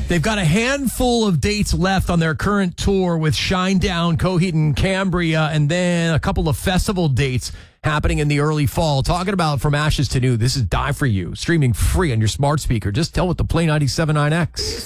They've got a handful of dates left on their current tour with Shinedown, Coheed and Cambria, and then a couple of festival dates happening in the early fall. Talking about From Ashes to New, this is Die For You, streaming free on your smart speaker. Just tell it to play 97.9X.